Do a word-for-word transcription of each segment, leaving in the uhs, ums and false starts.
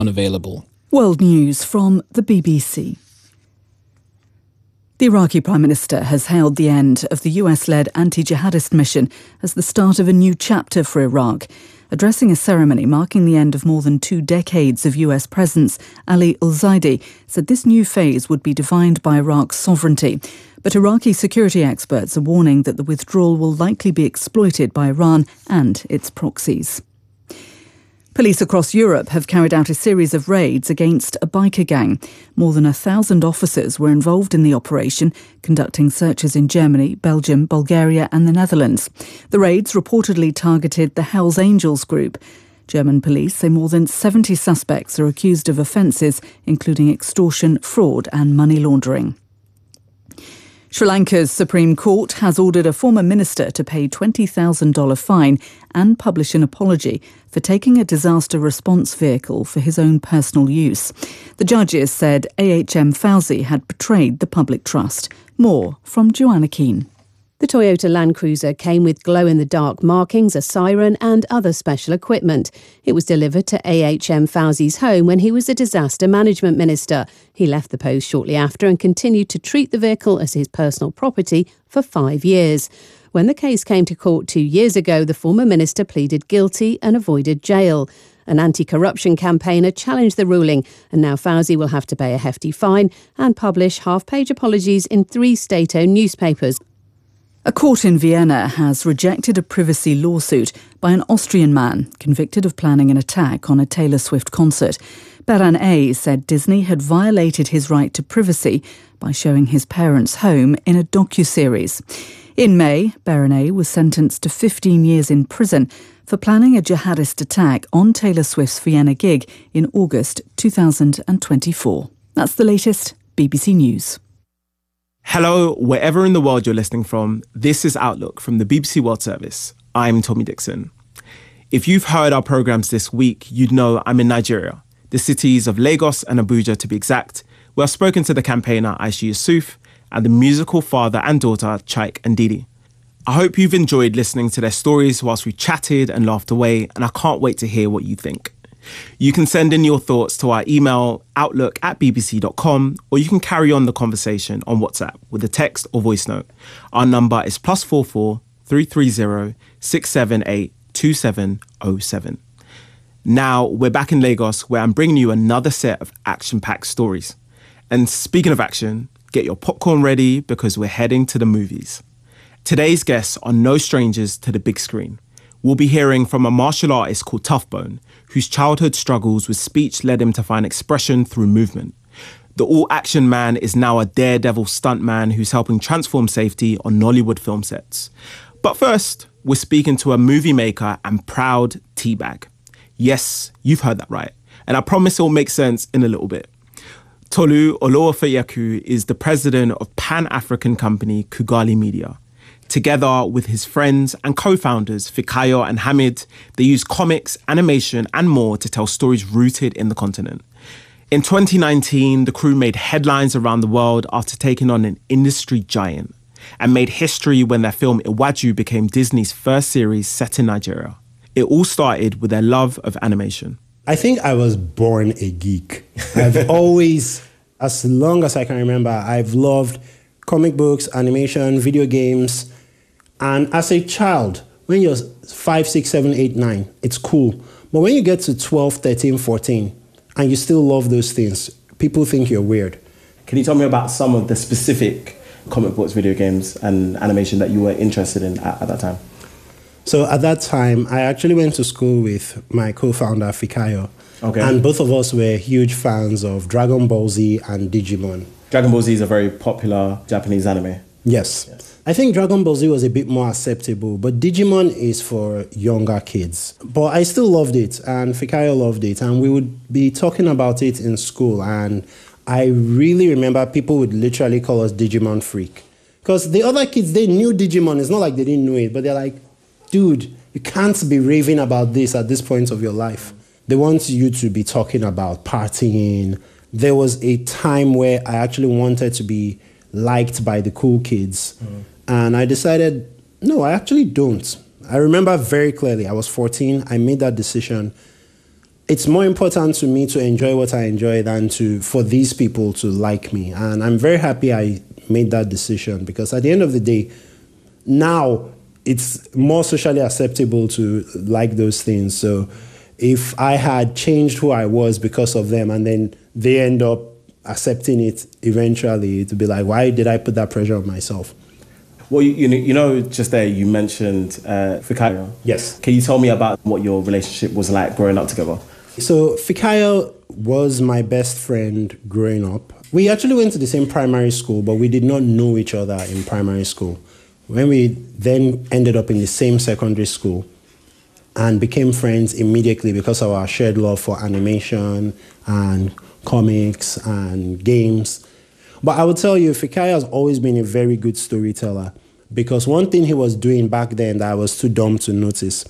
unavailable. World News from the B B C. The Iraqi Prime Minister has hailed the end of the U S-led anti-jihadist mission as the start of a new chapter for Iraq. Addressing a ceremony marking the end of more than two decades of U S presence, Ali Al-Zaidi said this new phase would be defined by Iraq's sovereignty. But Iraqi security experts are warning that the withdrawal will likely be exploited by Iran and its proxies. Police across Europe have carried out a series of raids against a biker gang. More than a thousand officers were involved in the operation, conducting searches in Germany, Belgium, Bulgaria and the Netherlands. The raids reportedly targeted the Hells Angels group. German police say more than seventy suspects are accused of offences, including extortion, fraud and money laundering. Sri Lanka's Supreme Court has ordered a former minister to pay twenty thousand dollars fine and publish an apology for taking a disaster response vehicle for his own personal use. The judges said A H M Fauzi had betrayed the public trust. More from Joanna Keane. The Toyota Land Cruiser came with glow-in-the-dark markings, a siren and other special equipment. It was delivered to A H M Fauzi's home when he was a disaster management minister. He left the post shortly after and continued to treat the vehicle as his personal property for five years. When the case came to court two years ago, the former minister pleaded guilty and avoided jail. An anti-corruption campaigner challenged the ruling, and now Fauzi will have to pay a hefty fine and publish half-page apologies in three state-owned newspapers. A court in Vienna has rejected a privacy lawsuit by an Austrian man convicted of planning an attack on a Taylor Swift concert. Baran A said Disney had violated his right to privacy by showing his parents' home in a docuseries. In May, Baran A was sentenced to fifteen years in prison for planning a jihadist attack on Taylor Swift's Vienna gig in August two thousand twenty-four. That's the latest B B C News. Hello, wherever in the world you're listening from, this is Outlook from the B B C World Service. I'm Tommy Dixon. If you've heard our programmes this week, you'd know I'm in Nigeria, the cities of Lagos and Abuja to be exact, where I've spoken to the campaigner Aisha Yusuf and the musical father and daughter Chaik and Didi. I hope you've enjoyed listening to their stories whilst we chatted and laughed away, and I can't wait to hear what you think. You can send in your thoughts to our email, outlook at b b c dot com, or you can carry on the conversation on WhatsApp with a text or voice note. Our number is plus four four three three zero six seven eight two seven zero seven. Now we're back in Lagos, where I'm bringing you another set of action-packed stories. And speaking of action, get your popcorn ready because we're heading to the movies. Today's guests are no strangers to the big screen. We'll be hearing from a martial artist called Toughbone, whose childhood struggles with speech led him to find expression through movement. The all-action man is now a daredevil stuntman who's helping transform safety on Nollywood film sets. But first, we're speaking to a movie maker and proud teabag. Yes, you've heard that right. And I promise it'll make sense in a little bit. Tolu Olowofeyaku is the president of Pan-African company Kugali Media. Together with his friends and co-founders Fikayo and Hamid, they use comics, animation and more to tell stories rooted in the continent. In twenty nineteen, the crew made headlines around the world after taking on an industry giant and made history when their film Iwaju became Disney's first series set in Nigeria. It all started with their love of animation. I think I was born a geek. I've always, as long as I can remember, I've loved comic books, animation, video games. And as a child, when you're five, six, seven, eight, nine, it's cool. But when you get to twelve, thirteen, fourteen, and you still love those things, people think you're weird. Can you tell me about some of the specific comic books, video games, and animation that you were interested in at, at that time? So at that time, I actually went to school with my co-founder, Fikayo. Okay. And both of us were huge fans of Dragon Ball Z and Digimon. Dragon Ball Z is a very popular Japanese anime. Yes. yes. I think Dragon Ball Z was a bit more acceptable, but Digimon is for younger kids. But I still loved it, and Fikayo loved it, and we would be talking about it in school, and I really remember people would literally call us Digimon freak. Because the other kids, they knew Digimon. It's not like they didn't know it, but they're like, dude, you can't be raving about this at this point of your life. They want you to be talking about partying. There was a time where I actually wanted to be liked by the cool kids. Mm. And I decided, no, I actually don't. I remember very clearly, I was fourteen, I made that decision. it's more important to me to enjoy what I enjoy than to for these people to like me. And I'm very happy I made that decision, because at the end of the day, now it's more socially acceptable to like those things. So if I had changed who I was because of them, and then they end up accepting it eventually, to be like, why did I put that pressure on myself? Well, you, you know, you know, just there you mentioned uh, Fikayo. Yes. Can you tell me about what your relationship was like growing up together? So Fikayo was my best friend growing up. We actually went to the same primary school, but we did not know each other in primary school. When we then ended up in the same secondary school and became friends immediately because of our shared love for animation and comics and games. But I would tell you, Fikayo has always been a very good storyteller, because one thing he was doing back then that I was too dumb to notice,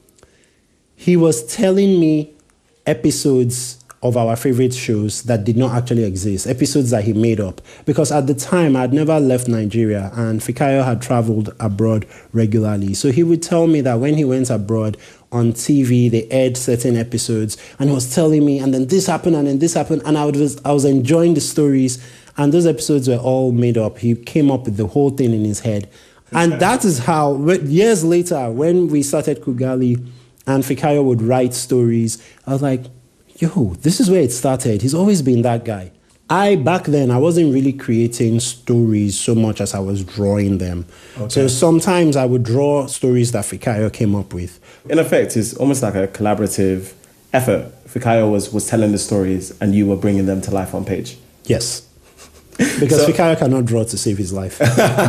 he was telling me episodes of our favorite shows that did not actually exist, episodes that he made up. Because at the time, I had never left Nigeria, and Fikayo had traveled abroad regularly. So he would tell me that when he went abroad, on T V, they aired certain episodes, and he was telling me, and then this happened, and then this happened, and I was, I was enjoying the stories, and those episodes were all made up. He came up with the whole thing in his head. And that is how, years later, when we started Kugali, and Fikayo would write stories, I was like, yo, this is where it started. He's always been that guy. I, back then, I wasn't really creating stories so much as I was drawing them. Okay. So sometimes I would draw stories that Fikayo came up with. In effect, it's almost like a collaborative effort. Fikayo was, was telling the stories and you were bringing them to life on page. Yes. Because so, Fikayo cannot draw to save his life.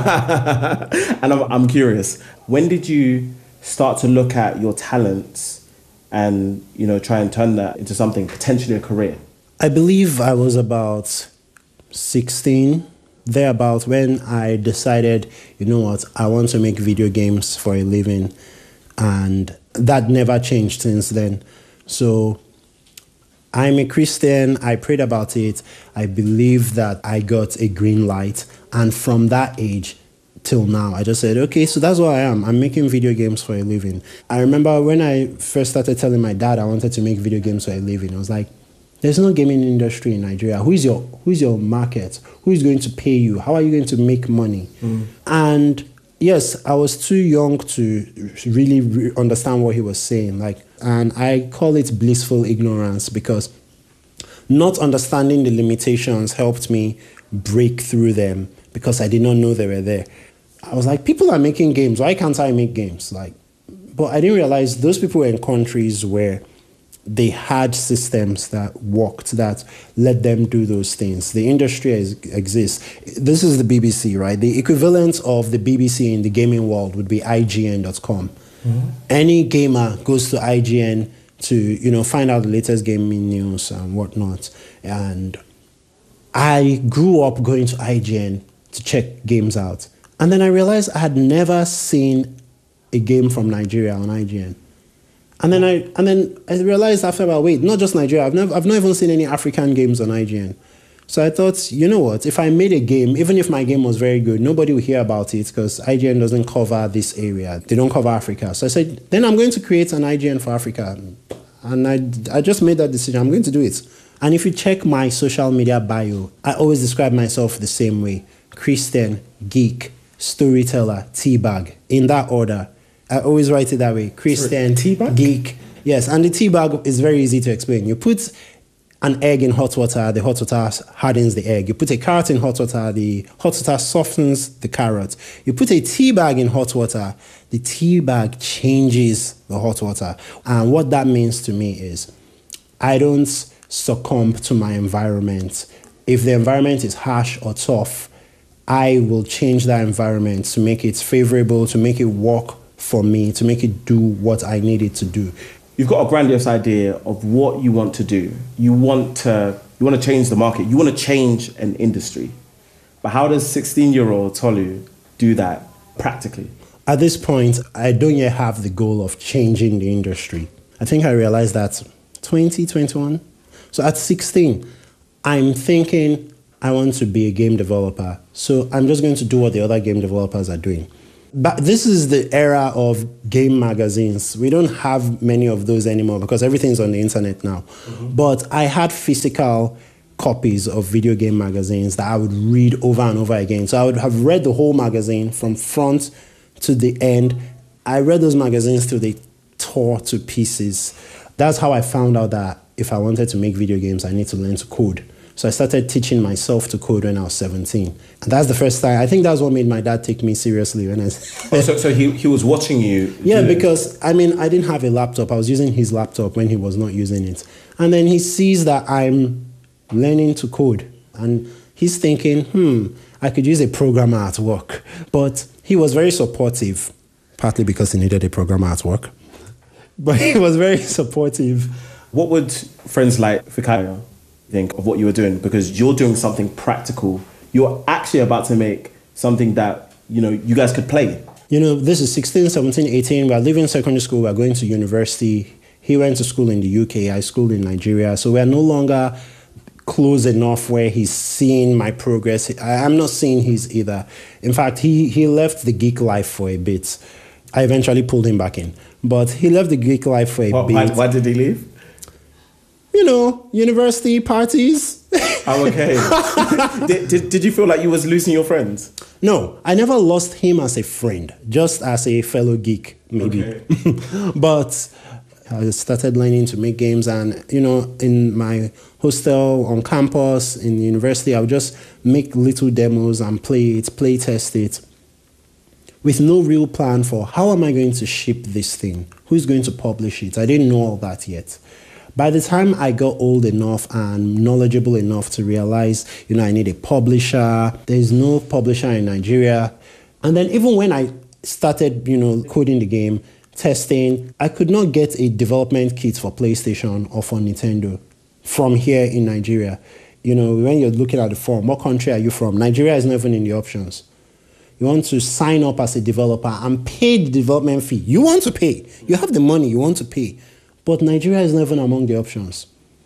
And I'm, I'm curious, when did you start to look at your talents and, you know, try and turn that into something, potentially a career? I believe I was about sixteen, thereabout, when I decided, you know what, I want to make video games for a living. And that never changed since then. So I'm a Christian. I prayed about it. I believe that I got a green light. And from that age till now, I just said, okay, so that's what I am. I'm making video games for a living. I remember when I first started telling my dad I wanted to make video games for a living, I was like, there's no gaming industry in Nigeria. Who is your, who is your market? Who is going to pay you? How are you going to make money? Mm. And yes, I was too young to really re- understand what he was saying. Like, and I call it blissful ignorance, because not understanding the limitations helped me break through them, because I did not know they were there. I was like, people are making games. Why can't I make games? Like, but I didn't realize those people were in countries where they had systems that worked, that let them do those things. The industry is, exists. This is the B B C, right? The equivalent of the B B C in the gaming world would be I G N dot com. Mm-hmm. Any gamer goes to I G N to, you know, find out the latest gaming news and whatnot. And I grew up going to I G N to check games out. And then I realized I had never seen a game from Nigeria on I G N. And then I and then I realized after about, wait, not just Nigeria, I've never I've not even seen any African games on I G N. So I thought, you know what, if I made a game, even if my game was very good, nobody would hear about it, because I G N doesn't cover this area. They don't cover Africa. So I said, then I'm going to create an I G N for Africa. And I, I just made that decision. I'm going to do it. And if you check my social media bio, I always describe myself the same way. Christian, geek, storyteller, teabag, in that order. I always write it that way. Christian, teabag? Geek. Yes, and the teabag is very easy to explain. You put an egg in hot water, the hot water hardens the egg. You put a carrot in hot water, the hot water softens the carrot. You put a tea bag in hot water, the tea bag changes the hot water. And what that means to me is I don't succumb to my environment. If the environment is harsh or tough, I will change that environment to make it favorable, to make it work for me, to make it do what I need it to do. You've got a grandiose idea of what you want to do. You want to you want to change the market. You want to change an industry. But how does sixteen-year-old Tolu do that practically? At this point, I don't yet have the goal of changing the industry. I think I realized that twenty twenty-one. So at sixteen, I'm thinking I want to be a game developer. So I'm just going to do what the other game developers are doing. But this is the era of game magazines. We don't have many of those anymore because everything's on the internet now. Mm-hmm. But I had physical copies of video game magazines that I would read over and over again. So I would have read the whole magazine from front to the end. I read those magazines till they tore to pieces. That's how I found out that if I wanted to make video games, I need to learn to code. So I started teaching myself to code when I was seventeen. And that's the first time. I think that's what made my dad take me seriously. When I oh, so, so he, he was watching you? Yeah, because, I mean, I didn't have a laptop. I was using his laptop when he was not using it. And then he sees that I'm learning to code. And he's thinking, hmm, I could use a programmer at work. But he was very supportive, partly because he needed a programmer at work. But he was very supportive. What would friends like Fikayo think of what you were doing? Because you're doing something practical. You're actually about to make something that, you know, you guys could play. You know, this is sixteen, seventeen, eighteen. We're leaving secondary school. We're going to university. He went to school in the U K. I schooled in Nigeria. So we're no longer close enough where he's seeing my progress. I, I'm not seeing his either. In fact, he, he left the geek life for a bit. I eventually pulled him back in. But he left the geek life for a well, bit. Why, why did he leave? You know, university parties. Oh, okay. did, did, did you feel like you was losing your friends? No, I never lost him as a friend, just as a fellow geek, maybe. Okay. But I started learning to make games, and, you know, in my hostel, on campus, in the university, I would just make little demos and play it, play test it, with no real plan for how am I going to ship this thing? Who's going to publish it? I didn't know all that yet. By the time I got old enough and knowledgeable enough to realize, you know, I need a publisher. There's no publisher in Nigeria. And then even when I started, you know, coding the game, testing, I could not get a development kit for PlayStation or for Nintendo from here in Nigeria. You know, when you're looking at the form, what country are you from? Nigeria is not even in the options. You want to sign up as a developer and pay the development fee. You want to pay. You have the money, you want to pay. But Nigeria is not even among the options.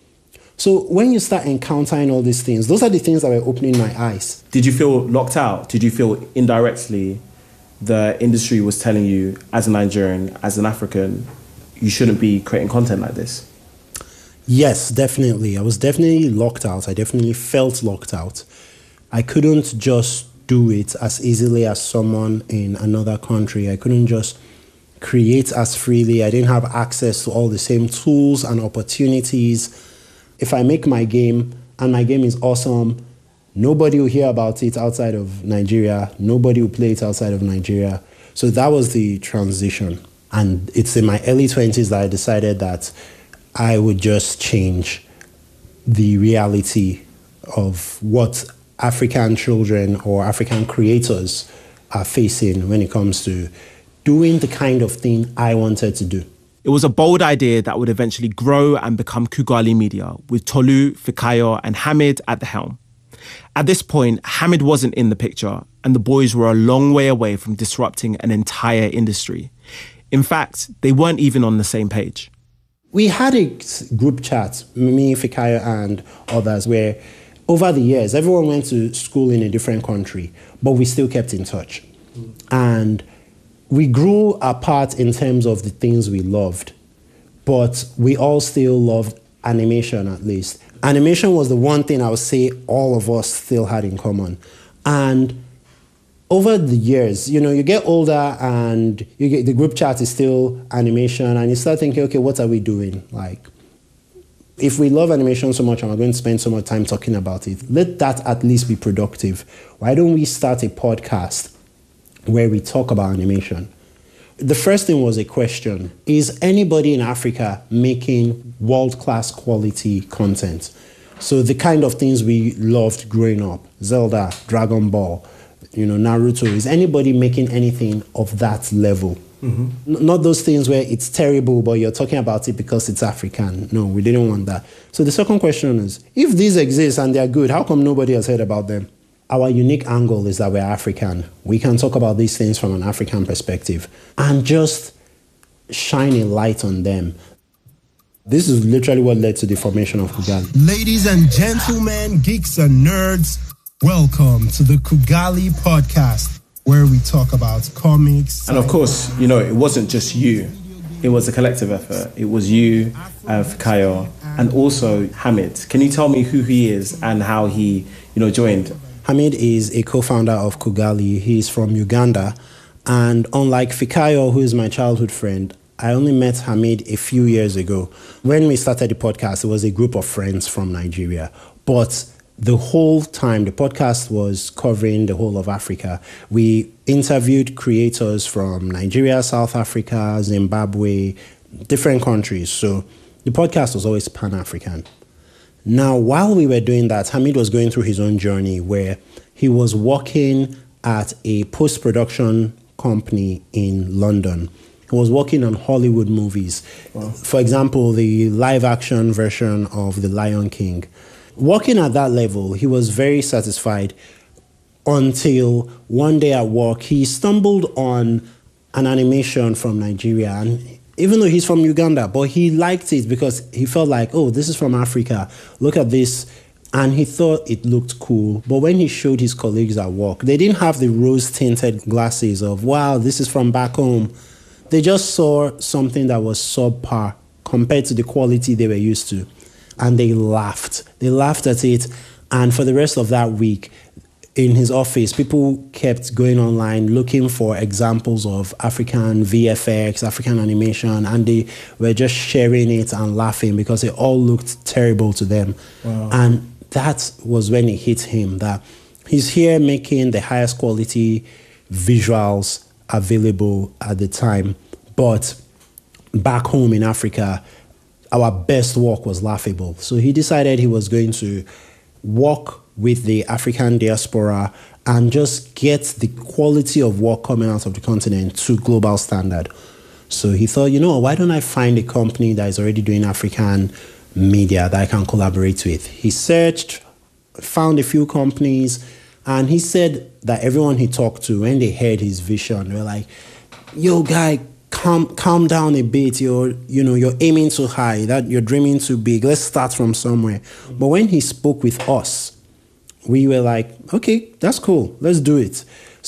So when you start encountering all these things, those are the things that were opening my eyes. Did you feel locked out? Did you feel indirectly the industry was telling you, as a Nigerian, as an African, you shouldn't be creating content like this? Yes, definitely. I was definitely locked out. I definitely felt locked out. I couldn't just do it as easily as someone in another country. I couldn't just create as freely. I didn't have access to all the same tools and opportunities. If I make my game and my game is awesome, nobody will hear about it outside of Nigeria. Nobody will play it outside of Nigeria. So that was the transition. And it's in my early twenties that I decided that I would just change the reality of what African children or African creators are facing when it comes to doing the kind of thing I wanted to do. It was a bold idea that would eventually grow and become Kugali Media, with Tolu, Fikayo and Hamid at the helm. At this point, Hamid wasn't in the picture, and the boys were a long way away from disrupting an entire industry. In fact, they weren't even on the same page. We had a group chat, me, Fikayo and others, where over the years, everyone went to school in a different country, but we still kept in touch. Mm. And we grew apart in terms of the things we loved, but we all still loved animation, at least. Animation was the one thing I would say all of us still had in common. And over the years, you know, you get older and you get, the group chat is still animation, and you start thinking, okay, what are we doing? Like, if we love animation so much and we're going to spend so much time talking about it, let that at least be productive. Why don't we start a podcast where we talk about animation? The first thing was a question. Is anybody in Africa making world-class quality content? So the kind of things we loved growing up, Zelda, Dragon Ball, you know, Naruto, is anybody making anything of that level? Mm-hmm. N- not those things where it's terrible, but you're talking about it because it's African. No, we didn't want that. So the second question is, if these exist and they're good, how come nobody has heard about them? Our unique angle is that we're African. We can talk about these things from an African perspective and just shine a light on them. This is literally what led to the formation of Kugali. Ladies and gentlemen, geeks and nerds, welcome to the Kugali podcast. where we talk about comics. And of course, you know, it wasn't just you. It was a collective effort. It was you, uh, Fikayo, and also Hamid. Can you tell me who he is and how he, you know, joined? Hamid is a co-founder of Kugali. He's from Uganda. And unlike Fikayo, who is my childhood friend, I only met Hamid a few years ago. When we started the podcast, it was a group of friends from Nigeria. But the whole time, the podcast was covering the whole of Africa. We interviewed creators from Nigeria, South Africa, Zimbabwe, different countries. So the podcast was always Pan-African. Now, while we were doing that, Hamid was going through his own journey where he was working at a post-production company in London. He was working on Hollywood movies. Wow. For example, the live-action version of The Lion King. Working at that level, he was very satisfied until one day at work, he stumbled on an animation from Nigeria. And even though he's from Uganda, but he liked it because he felt like, oh, this is from Africa. Look at this. And he thought it looked cool. But when he showed his colleagues at work, they didn't have the rose-tinted glasses of, wow, this is from back home. They just saw something that was subpar compared to the quality they were used to. And they laughed. They laughed at it. And for the rest of that week, in his office, people kept going online looking for examples of African V F X, African animation, and they were just sharing it and laughing because it all looked terrible to them. Wow. And that was when it hit him that he's here making the highest quality visuals available at the time. But back home in Africa, our best work was laughable. So he decided he was going to work with the African diaspora and just get the quality of work coming out of the continent to global standard. So he thought, you know, why don't I find a company that is already doing African media that I can collaborate with? He searched, found a few companies, and he said that everyone he talked to, when they heard his vision, they were like, yo, guy, calm calm down a bit. You're, you know, you're aiming too high, that you're dreaming too big. Let's start from somewhere. But when he spoke with us, we were like, okay, that's cool. Let's do it.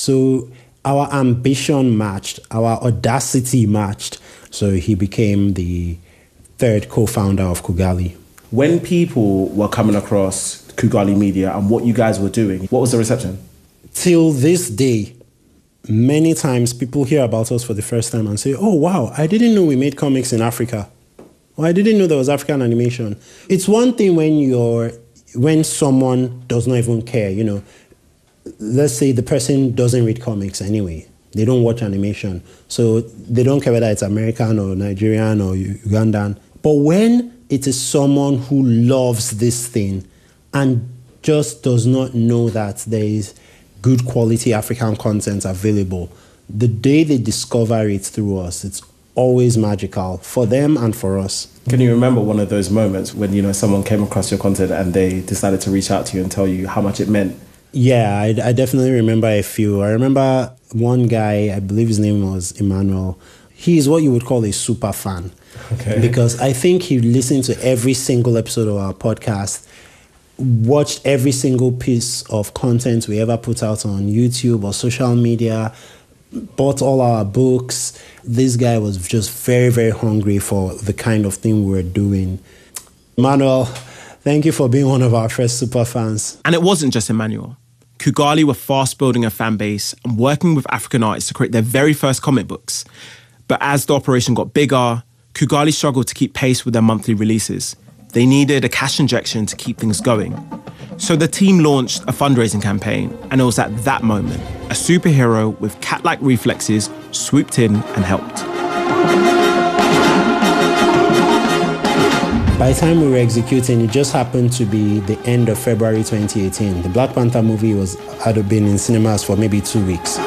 So our ambition matched, our audacity matched. So he became the third co-founder of Kugali. When people were coming across Kugali Media and what you guys were doing, what was the reception? Till this day, many times people hear about us for the first time and say, oh, wow, I didn't know we made comics in Africa. Or I didn't know there was African animation. It's one thing when you're, when someone does not even care, you know, let's say the person doesn't read comics anyway. They don't watch animation. So they don't care whether it's American or Nigerian or Ugandan. But when it is someone who loves this thing and just does not know that there is good quality African content available, the day they discover it through us, it's always magical for them and for us. Can you remember one of those moments when, you know, someone came across your content and they decided to reach out to you and tell you how much it meant? Yeah, I, I definitely remember a few. I remember one guy, I believe his name was Emmanuel. He's what you would call a super fan. Okay. Because I think he listened to every single episode of our podcast, watched every single piece of content we ever put out on YouTube or social media, bought all our books. This guy was just very, very hungry for the kind of thing we were doing. Emmanuel, thank you for being one of our first super fans. And it wasn't just Emmanuel. Kugali were fast building a fan base and working with African artists to create their very first comic books. But as the operation got bigger, Kugali struggled to keep pace with their monthly releases. They needed a cash injection to keep things going. So the team launched a fundraising campaign, and it was at that moment a superhero with cat-like reflexes swooped in and helped. By the time we were executing, it just happened to be the end of February twenty eighteen. The Black Panther movie was had been in cinemas for maybe two weeks.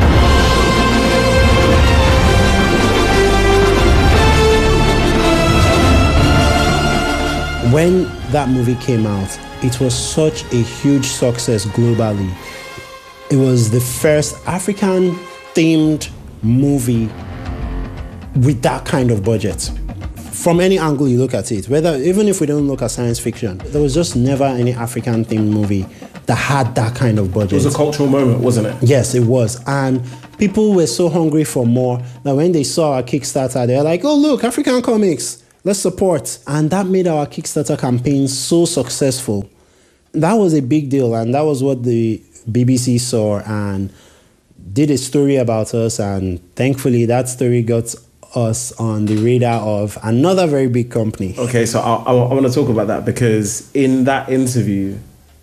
When that movie came out, it was such a huge success globally. It was the first African-themed movie with that kind of budget. From any angle you look at it, whether even if we don't look at science fiction, there was just never any African-themed movie that had that kind of budget. It was a cultural moment, wasn't it? Yes, it was. And people were so hungry for more that when they saw our Kickstarter, they were like, oh, look, African comics, let's support. And that made our Kickstarter campaign so successful. That was a big deal. And that was what the B B C saw and did a story about us. And thankfully, that story got us on the radar of another very big company. Okay, so I, I, I want to talk about that because in that interview,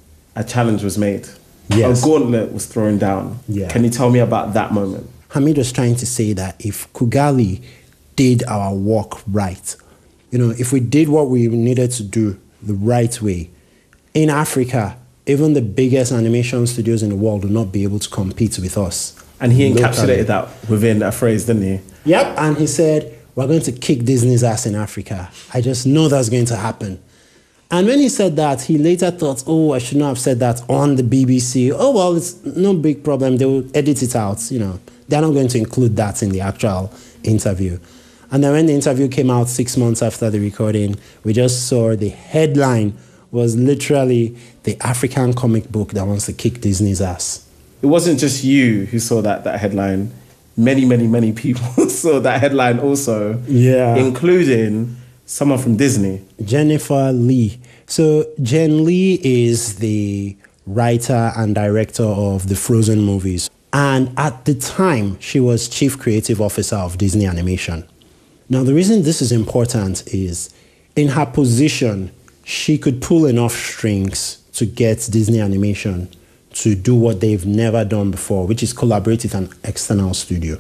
a challenge was made. Yes. A gauntlet was thrown down. Yeah. Can you tell me about that moment? Hamid was trying to say that if Kugali did our work right, you know, if we did what we needed to do the right way, in Africa, even the biggest animation studios in the world will not be able to compete with us. And he locally. encapsulated that within a phrase, didn't he? Yep. And he said, we're going to kick Disney's ass in Africa. I just know that's going to happen. And when he said that, he later thought, oh, I should not have said that on the B B C. Oh, well, it's no big problem. They will edit it out. You know, they're not going to include that in the actual interview. And then when the interview came out six months after the recording, we just saw the headline was literally the African comic book that wants to kick Disney's ass. It wasn't just you who saw that, that headline. Many, many, many people saw that headline also. Yeah. Including someone from Disney. Jennifer Lee. So Jen Lee is the writer and director of the Frozen movies. And at the time, she was Chief Creative Officer of Disney Animation. Now, the reason this is important is in her position, she could pull enough strings to get Disney Animation to do what they've never done before, which is collaborate with an external studio.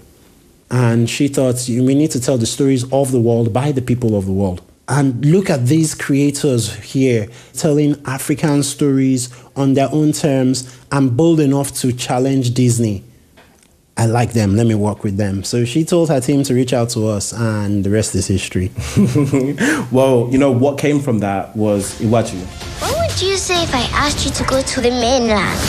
And she thought, we need to tell the stories of the world by the people of the world. And look at these creators here telling African stories on their own terms and bold enough to challenge Disney. I like them, let me work with them. So she told her team to reach out to us, and the rest is history. Well, you know, what came from that was Iwaju. What would you say if I asked you to go to the mainland?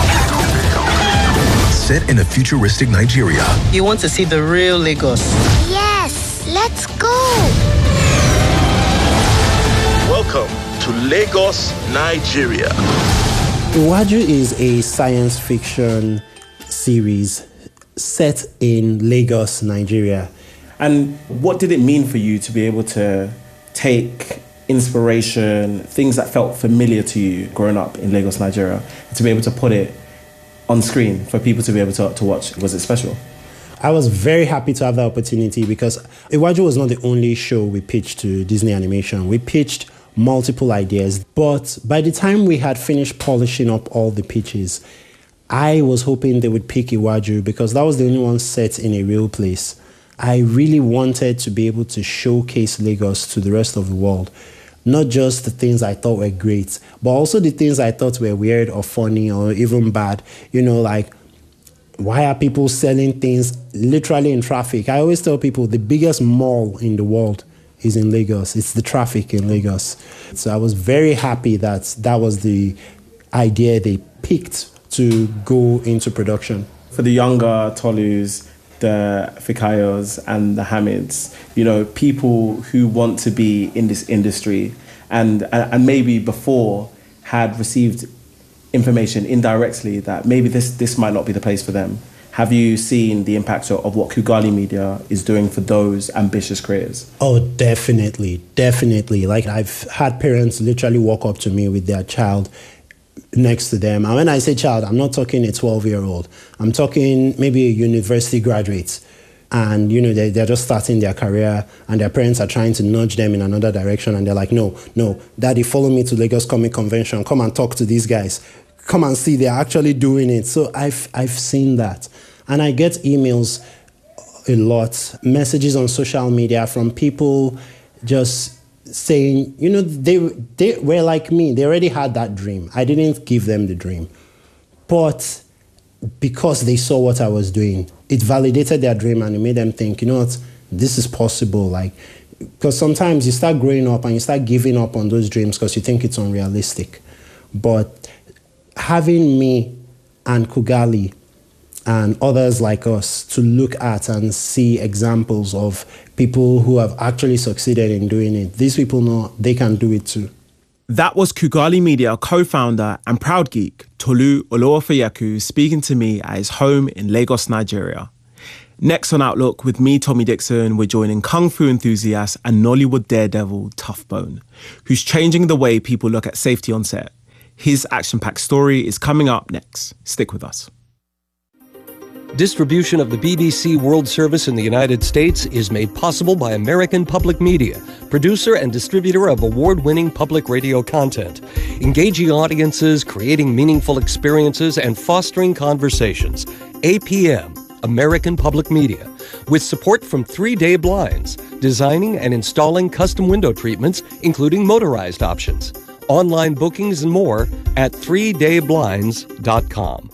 Set in a futuristic Nigeria. You want to see the real Lagos? Yes, let's go. Welcome to Lagos, Nigeria. Iwaju is a science fiction series set in Lagos, Nigeria. And what did it mean for you to be able to take inspiration, things that felt familiar to you growing up in Lagos, Nigeria, to be able to put it on screen for people to be able to, to watch? Was it special? I was very happy to have that opportunity because Iwaju was not the only show we pitched to Disney Animation. We pitched multiple ideas, but by the time we had finished polishing up all the pitches, I was hoping they would pick Iwaju because that was the only one set in a real place. I really wanted to be able to showcase Lagos to the rest of the world. Not just the things I thought were great, but also the things I thought were weird or funny or even bad. You know, like, why are people selling things literally in traffic? I always tell people the biggest mall in the world is in Lagos. It's the traffic in Lagos. So I was very happy that that was the idea they picked to go into production. For the younger Tolus, the Fikayos and the Hamids, you know, people who want to be in this industry and and maybe before had received information indirectly that maybe this, this might not be the place for them. Have you seen the impact of, of what Kugali Media is doing for those ambitious creators? Oh, definitely, definitely. Like, I've had parents literally walk up to me with their child next to them. And when I say child, I'm not talking a twelve-year-old. I'm talking maybe a university graduate. And, you know, they, they're just starting their career and their parents are trying to nudge them in another direction. And they're like, no, no, Daddy, follow me to Lagos Comic Convention. Come and talk to these guys. Come and see, they're actually doing it. So I've, I've seen that. And I get emails a lot, messages on social media from people just saying, you know, they they were like me. They already had that dream. I didn't give them the dream. But because they saw what I was doing, it validated their dream and it made them think, you know what, this is possible. Like, because sometimes you start growing up and you start giving up on those dreams because you think it's unrealistic. But having me and Kugali and others like us to look at and see examples of people who have actually succeeded in doing it, these people know they can do it too. That was Kugali Media co-founder and proud geek Tolu Oluwafeyeku speaking to me at his home in Lagos, Nigeria. Next on Outlook, with me, Tommy Dixon, we're joining Kung Fu enthusiast and Nollywood daredevil Tough Bone, who's changing the way people look at safety on set. His action-packed story is coming up next. Stick with us. Distribution of the B B C World Service in the United States is made possible by American Public Media, producer and distributor of award-winning public radio content, engaging audiences, creating meaningful experiences, and fostering conversations. A P M, American Public Media, with support from Three Day Blinds, designing and installing custom window treatments, including motorized options. Online bookings and more at three day blinds dot com.